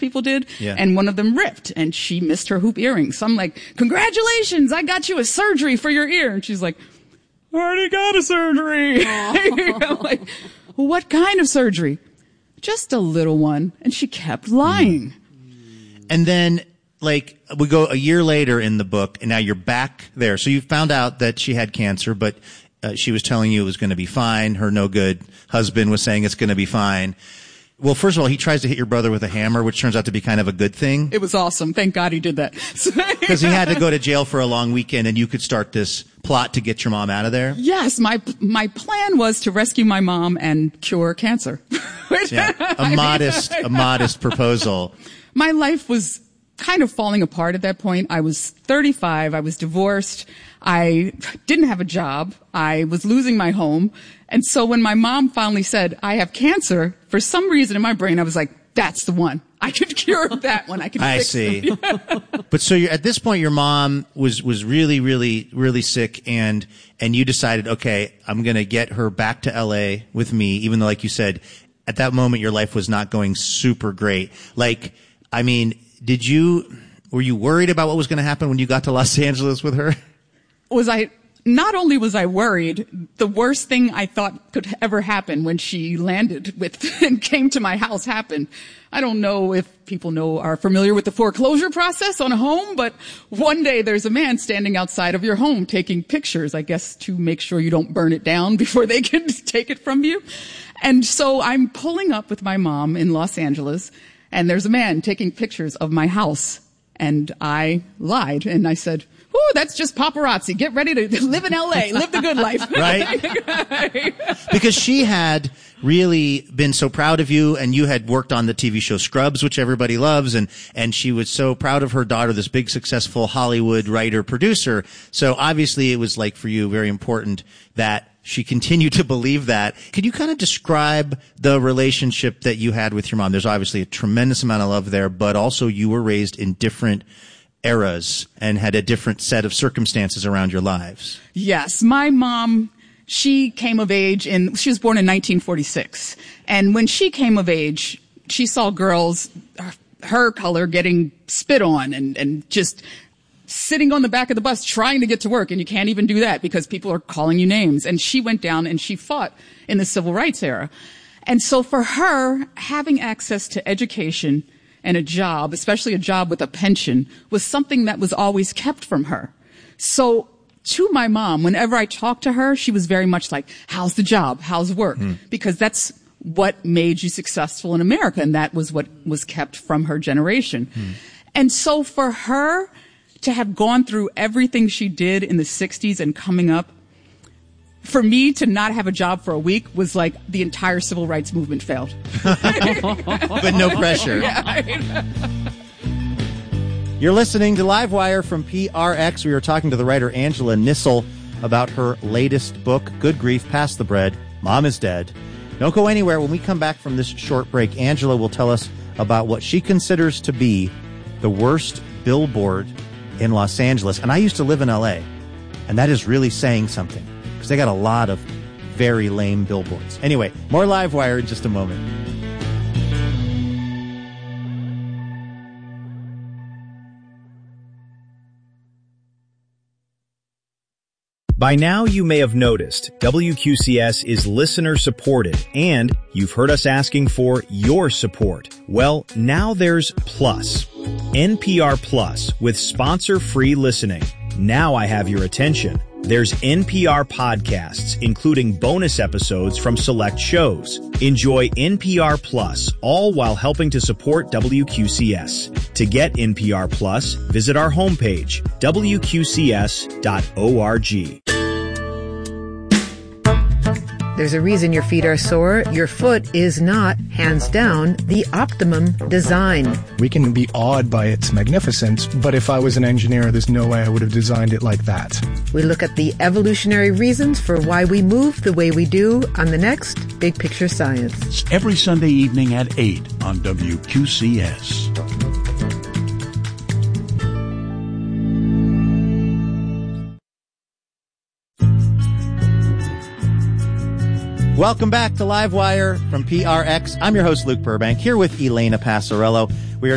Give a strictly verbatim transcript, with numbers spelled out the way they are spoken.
people did. Yeah. And one of them ripped and she missed her hoop earrings. So I'm like, congratulations, I got you a surgery for your ear. And she's like, I already got a surgery. I'm like, well, what kind of surgery? Just a little one. And she kept lying. And then, like, we go a year later in the book, and now you're back there. So you found out that she had cancer, but uh, she was telling you it was going to be fine. Her no good husband was saying it's going to be fine. Well, first of all, he tries to hit your brother with a hammer, which turns out to be kind of a good thing. It was awesome. Thank God he did that. Because he had to go to jail for a long weekend, and you could start this plot to get your mom out of there. Yes, my my plan was to rescue my mom and cure cancer. Yeah, a modest, a modest proposal. My life was kind of falling apart at that point. I was thirty-five. I was divorced. I didn't have a job. I was losing my home. And so when my mom finally said, I have cancer, for some reason in my brain, I was like, that's the one. I could cure that one. I could I fix see. them. But so you're, at this point, your mom was, was really, really, really sick, and, and you decided, okay, I'm going to get her back to L A with me, even though, like you said, at that moment, your life was not going super great. Like, I mean, did you, were you worried about what was going to happen when you got to Los Angeles with her? Was I, not only was I worried, the worst thing I thought could ever happen when she landed with and came to my house happened. I don't know if people know are familiar with the foreclosure process on a home, but one day there's a man standing outside of your home taking pictures, I guess, to make sure you don't burn it down before they can take it from you. And so I'm pulling up with my mom in Los Angeles, and there's a man taking pictures of my house. And I lied, and I said, ooh, that's just paparazzi. Get ready to live in L A. Live the good life. Right? Because she had really been so proud of you, and you had worked on the T V show Scrubs, which everybody loves, and, and she was so proud of her daughter, this big, successful Hollywood writer, producer. So obviously it was, like, for you, very important that she continued to believe that. Could you kind of describe the relationship that you had with your mom? There's obviously a tremendous amount of love there, but also you were raised in different eras and had a different set of circumstances around your lives. Yes. My mom, she came of age in, she was born in nineteen forty-six. And when she came of age, she saw girls her color getting spit on and, and just sitting on the back of the bus trying to get to work, and you can't even do that because people are calling you names. And she went down and she fought in the civil rights era. And so for her, having access to education and a job, especially a job with a pension, was something that was always kept from her. So to my mom, whenever I talked to her, she was very much like, how's the job? How's work? Mm. Because that's what made you successful in America, and that was what was kept from her generation. Mm. And so for her to have gone through everything she did in the sixties and coming up, for me to not have a job for a week was like the entire civil rights movement failed. But no pressure. Yeah. You're listening to Livewire from P R X. We were talking to the writer Angela Nissel about her latest book, Good Grief, Pass the Bread, Mom is Dead. Don't go anywhere. When we come back from this short break, Angela will tell us about what she considers to be the worst billboard in Los Angeles. And I used to live in L A, and that is really saying something, because they got a lot of very lame billboards. Anyway, more Livewire in just a moment. By now, you may have noticed W Q C S is listener supported, and you've heard us asking for your support. Well, now there's Plus. N P R Plus with sponsor-free listening. Now I have your attention. There's N P R podcasts, including bonus episodes from select shows. Enjoy N P R Plus, all while helping to support W Q C S. To get N P R Plus, visit our homepage, W Q C S dot org. There's a reason your feet are sore. Your foot is not, hands down, the optimum design. We can be awed by its magnificence, but if I was an engineer, there's no way I would have designed it like that. We look at the evolutionary reasons for why we move the way we do on the next Big Picture Science. Every Sunday evening at eight on W Q C S. Welcome back to Livewire from P R X. I'm your host, Luke Burbank, here with Elena Passarello. We are